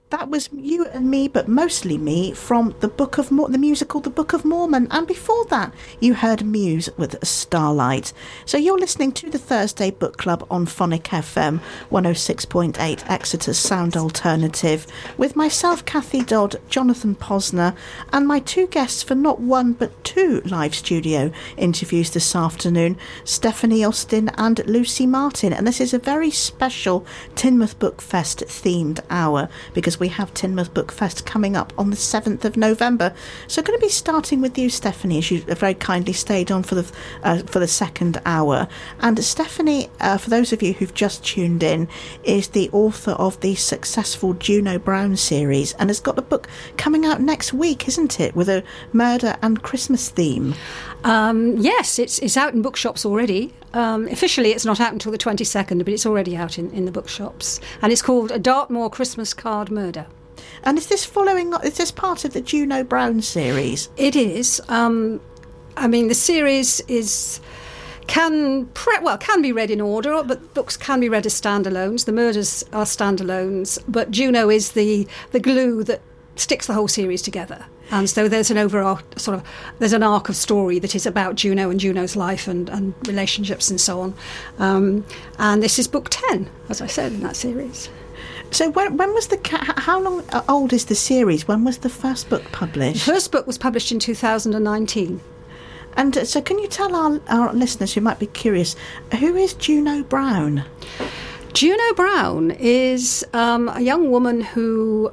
That was You and Me, but mostly me, from the musical The Book of Mormon. And before that, you heard Muse with Starlight. So you're listening to the Thursday Book Club on Phonic FM 106.8, Exeter's Sound Alternative, with myself, Kathy Dodd, Jonathan Posner, and my two guests for not one but two live studio interviews this afternoon, Stephanie Austin and Lucy Martin. And this is a very special Teignmouth Book Fest themed hour, because we have Teignmouth Book Fest coming up on the 7th of November. So I'm going to be starting with you, Stephanie, as you very kindly stayed on for the second hour. And Stephanie, for those of you who've just tuned in, is the author of the successful Juno Brown series, and has got a book coming out next week, isn't it, with a murder and Christmas theme? Yes, it's out in bookshops already. Officially, it's not out until the 22nd, but it's already out in the bookshops. And it's called A Dartmoor Christmas Card Murder. And is this part of the Juno Brown series? It is. The series can be read in order, but books can be read as standalones. The murders are standalones, but Juno is the glue that sticks the whole series together. And so there's an overall there's an arc of story that is about Juno and Juno's life and relationships and so on. And this is book 10, as I said, in that series. So when was how long old is the series? When was the first book published? The first book was published in 2019. And so can you tell our listeners who might be curious, who is Juno Brown? Juno Brown is a young woman who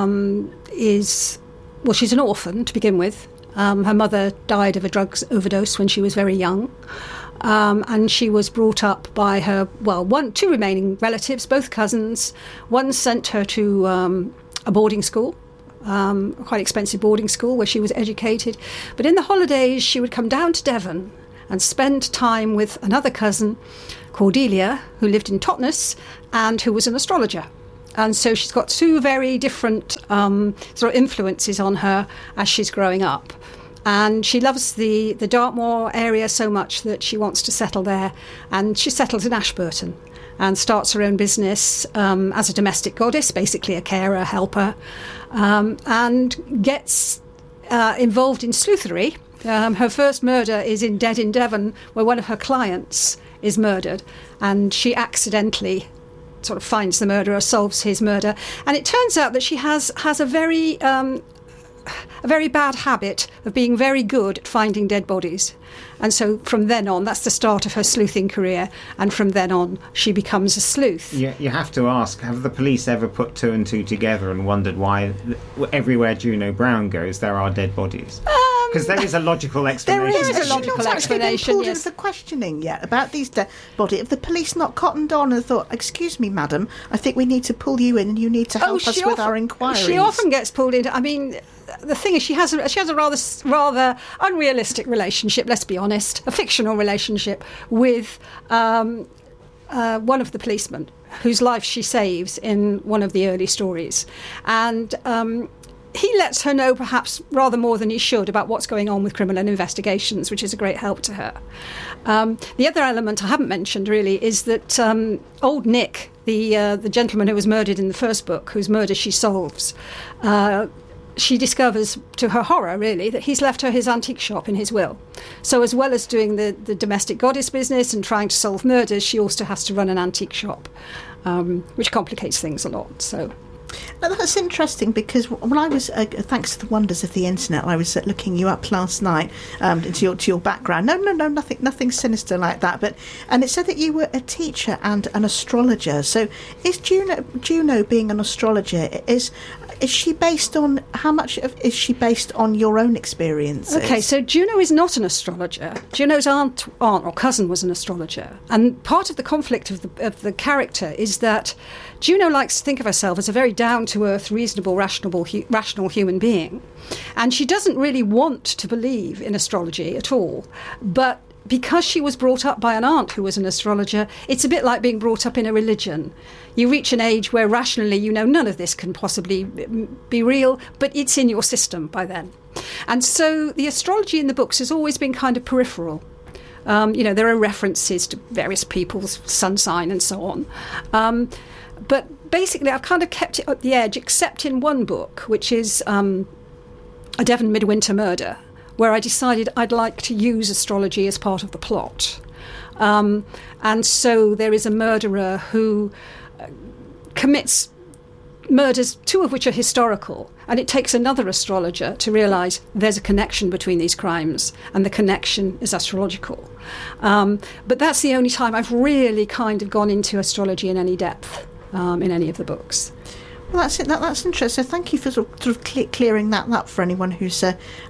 she's an orphan to begin with. Her mother died of a drugs overdose when she was very young. And she was brought up by her, two remaining relatives, both cousins. One sent her to a boarding school, a quite expensive boarding school where she was educated. But in the holidays, she would come down to Devon and spend time with another cousin, Cordelia, who lived in Totnes and who was an astrologer. And so she's got two very different influences on her as she's growing up. And she loves the Dartmoor area so much that she wants to settle there. And she settles in Ashburton and starts her own business as a domestic goddess, basically a carer, helper, and gets involved in sleuthery. Her first murder is Dead in Devon, where one of her clients is murdered, and she accidentally sort of finds the murderer, solves his murder, and it turns out that she has a very bad habit of being very good at finding dead bodies. And so from then on, that's the start of her sleuthing career, and from then on she becomes a sleuth. Yeah, you have to ask, have the police ever put two and two together and wondered why everywhere Juno Brown goes there are dead bodies? Because there is a logical explanation. There is a logical explanation, pulled into the questioning yet about these dead bodies. Have the police not cottoned on and thought, excuse me, madam, I think we need to pull you in and you need to help us with our inquiries? She often gets pulled into... The thing is, she has a rather unrealistic relationship, let's be honest, a fictional relationship with one of the policemen whose life she saves in one of the early stories. And he lets her know perhaps rather more than he should about what's going on with criminal investigations, which is a great help to her. The other element I haven't mentioned really is that old Nick, the gentleman who was murdered in the first book, whose murder she solves, she discovers, to her horror really, that he's left her his antique shop in his will. So as well as doing the domestic goddess business and trying to solve murders, she also has to run an antique shop, which complicates things a lot. So Now, that's interesting, because when I was, thanks to the wonders of the internet, I was looking you up last night to your background. No, nothing sinister like that. And it said that you were a teacher and an astrologer. So is Juno being an astrologer, is she based on, how much is she based on your own experiences? Okay, so Juno is not an astrologer. Juno's aunt or cousin was an astrologer. And part of the conflict of the character is that Juno likes to think of herself as a very down-to-earth, reasonable, rational human being. And she doesn't really want to believe in astrology at all. But because she was brought up by an aunt who was an astrologer, it's a bit like being brought up in a religion. You reach an age where rationally you know none of this can possibly be real, but it's in your system by then. And so the astrology in the books has always been kind of peripheral. There are references to various people's sun sign and so on. But basically, I've kind of kept it at the edge, except in one book, which is A Devon Midwinter Murder, where I decided I'd like to use astrology as part of the plot. And so there is a murderer who commits murders, 2 of which are historical, and it takes another astrologer to realise there's a connection between these crimes, and the connection is astrological. But that's the only time I've really kind of gone into astrology in any depth in any of the books. Well, that's it. That's interesting. So thank you for sort of clearing that up for anyone who's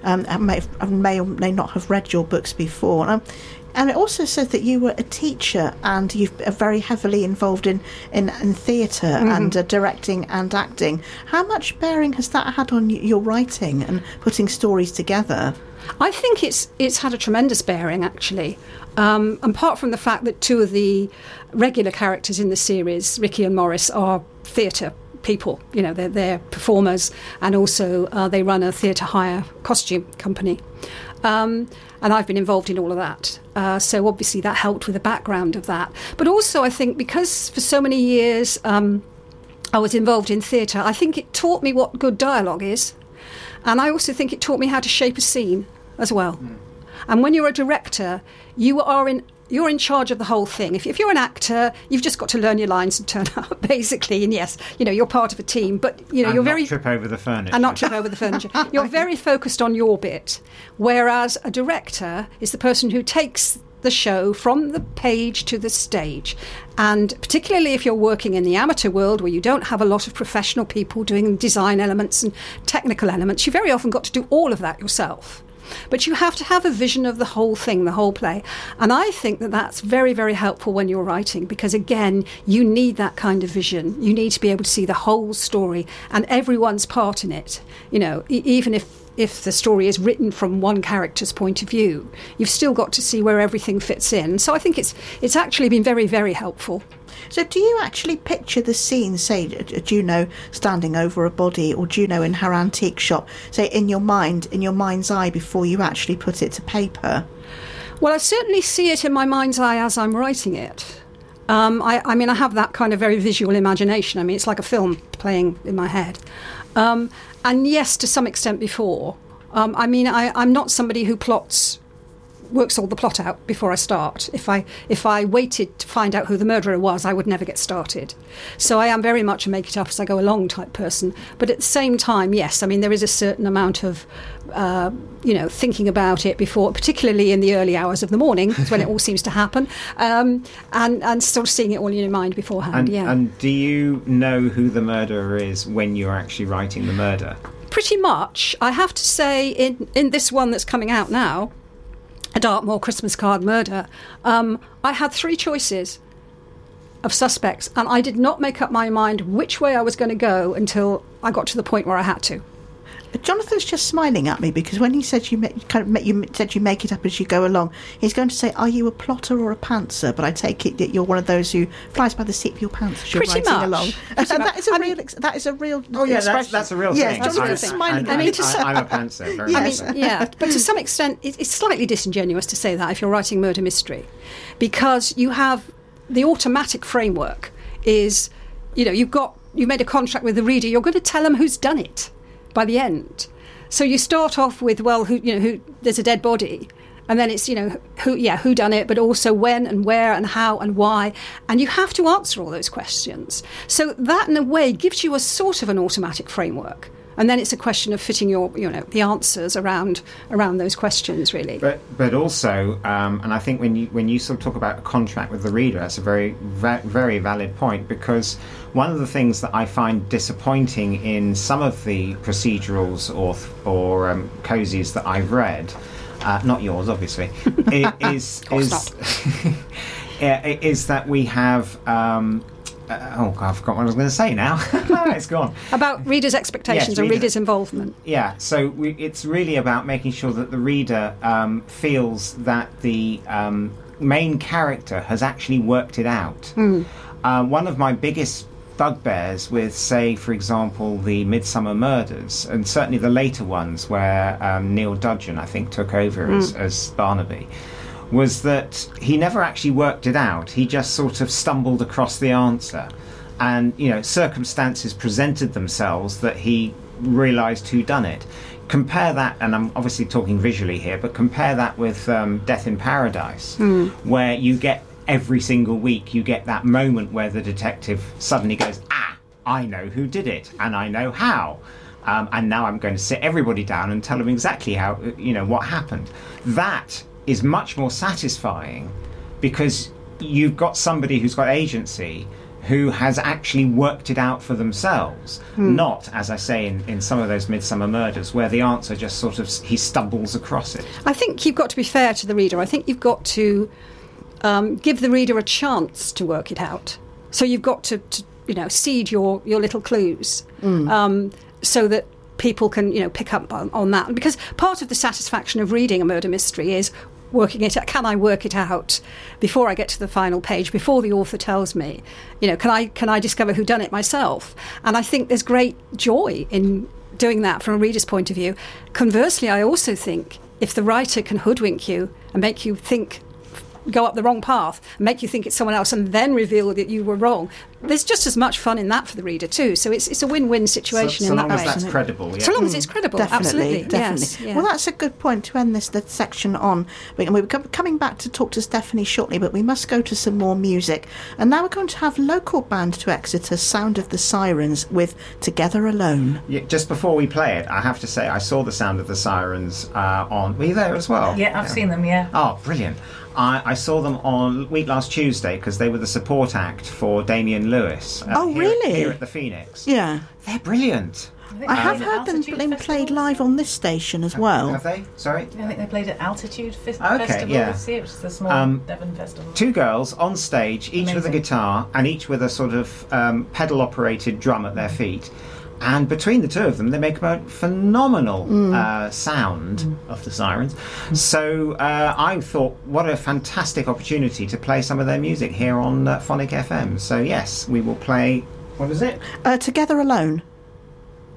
may or may not have read your books before. And it also said that you were a teacher and you're very heavily involved in theatre and directing and acting. How much bearing has that had on your writing and putting stories together? I think it's had a tremendous bearing, actually. Apart from the fact that 2 of the regular characters in the series, Ricky and Morris, are theatre people. You know, they're performers, and also they run a theatre hire costume company. And I've been involved in all of that. So obviously that helped with the background of that. But also I think because for so many years I was involved in theatre, I think it taught me what good dialogue is. And I also think it taught me how to shape a scene as well. And when you're a director, you're in charge of the whole thing. If you're an actor, you've just got to learn your lines and turn up, basically. And yes, you know, you're part of a team, but you know, and you're not very trip over the furniture. And not trip over the furniture. You're very focused on your bit, whereas a director is the person who takes the show from the page to the stage. And particularly if you're working in the amateur world where you don't have a lot of professional people doing design elements and technical elements, you very often got to do all of that yourself. But you have to have a vision of the whole thing, the whole play. And I think that that's very, very helpful when you're writing, because, again, you need that kind of vision. You need to be able to see the whole story and everyone's part in it. You know, even if the story is written from one character's point of view, you've still got to see where everything fits in. So I think it's actually been very, very helpful. So do you actually picture the scene, say, Juno standing over a body or Juno in her antique shop, say, in your mind's eye before you actually put it to paper? Well, I certainly see it in my mind's eye as I'm writing it. I mean, I have that kind of very visual imagination. I mean, it's like a film playing in my head. And yes, to some extent before. I mean, I'm not somebody who works all the plot out before I start. If I waited to find out who the murderer was, I would never get started. So I am very much a make it up as I go along type person. But at the same time, yes, I mean, there is a certain amount of thinking about it before, particularly in the early hours of the morning, when it all seems to happen, and sort of seeing it all in your mind beforehand. And do you know who the murderer is when you're actually writing the murder? Pretty much. I have to say, in this one that's coming out now, A Dartmoor Christmas Card Murder, I had 3 choices of suspects, and I did not make up my mind which way I was going to go until I got to the point where I had to. Jonathan's just smiling at me because when he said you said you make it up as you go along, he's going to say, "Are you a plotter or a pantser?" But I take it that you're one of those who flies by the seat of your pants as you're Pretty writing much. along. That is a real. Oh yeah, expression. that's a real yes, thing. Jonathan's smiling. I'm a pantser. But to some extent, it's slightly disingenuous to say that if you're writing murder mystery, because you have the automatic framework is, you made a contract with the reader. You're going to tell them who's done it by the end. So you start off with, well, who there's a dead body, and then it's who done it, but also when and where and how and why, and you have to answer all those questions. So that in a way gives you a sort of an automatic framework, and then it's a question of fitting your the answers around those questions, really. But also, and I think when you sort of talk about a contract with the reader, that's a very very valid point, because one of the things that I find disappointing in some of the procedurals or cozies that I've read, not yours obviously, is that we have. I forgot what I was going to say now. It's gone. About readers' expectations and readers' involvement. Yeah, so it's really about making sure that the reader feels that the main character has actually worked it out. One of my biggest bugbears with, say, for example, the Midsummer Murders, and certainly the later ones where Neil Dudgeon, I think, took over as Barnaby, was that he never actually worked it out. He just sort of stumbled across the answer. and circumstances presented themselves that he realised who done it. Compare that, and I'm obviously talking visually here, but compare that with Death in Paradise, where you get every single week, you get that moment where the detective suddenly goes, I know who did it, and I know how. And now I'm going to sit everybody down and tell them exactly how, what happened. That is much more satisfying because you've got somebody who's got agency, who has actually worked it out for themselves, not, as I say, in some of those Midsummer Murders, where the answer just sort of, he stumbles across it. I think you've got to be fair to the reader. I think you've got to give the reader a chance to work it out. So you've got to seed your little clues so that people can, pick up on that. Because part of the satisfaction of reading a murder mystery is working it out. Can I work it out before I get to the final page, before the author tells me? Can I discover who done it myself? And I think there's great joy in doing that from a reader's point of view. Conversely, I also think if the writer can hoodwink you and make you think, go up the wrong path, and make you think it's someone else, and then reveal that you were wrong, there's just as much fun in that for the reader too. So it's a win-win situation in that way. So long as that's credible. Yeah. So long as it's credible, Definitely. absolutely. Yes, yeah. Well, that's a good point to end the section on. We're coming back to talk to Stephanie shortly, but we must go to some more music. And now we're going to have local band to Exeter, Sound of the Sirens, with Together Alone. Yeah, just before we play it, I have to say I saw the Sound of the Sirens on... Were you there as well? Yeah, I've seen them, yeah. Oh, brilliant. I saw them on week last Tuesday because they were the support act for Damien Lewis. Really? Here at the Phoenix. Yeah. They're brilliant. I have heard them being played live on this station as well. Have they? Sorry? I think they played at Altitude Festival yeah. this year, which is the small Devon festival. Two girls on stage, each with a guitar and each with a sort of pedal-operated drum at their feet. And between the two of them, they make a phenomenal sound of the Sirens. So I thought, what a fantastic opportunity to play some of their music here on Phonic FM. So yes, we will play... What is it? Together Alone.